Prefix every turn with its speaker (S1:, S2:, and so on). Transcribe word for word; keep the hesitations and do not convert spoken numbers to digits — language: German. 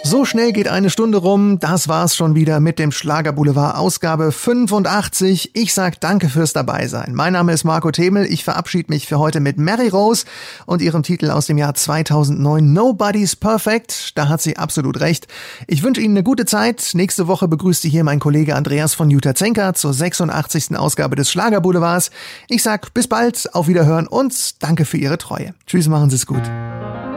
S1: So schnell geht eine Stunde rum. Das war's schon wieder mit dem Schlagerboulevard Ausgabe fünfundachtzig. Ich sag danke fürs Dabeisein. Mein Name ist Marco Themel. Ich verabschiede mich für heute mit Mary Rose und ihrem Titel aus dem Jahr zweitausendneun, Nobody's Perfect. Da hat sie absolut recht. Ich wünsche Ihnen eine gute Zeit. Nächste Woche begrüßt Sie hier mein Kollege Andreas von Jutta Zenker zur sechsundachtzigsten Ausgabe des Schlagerboulevards. Ich sag bis bald, auf Wiederhören und danke für Ihre Treue. Tschüss, machen Sie es gut.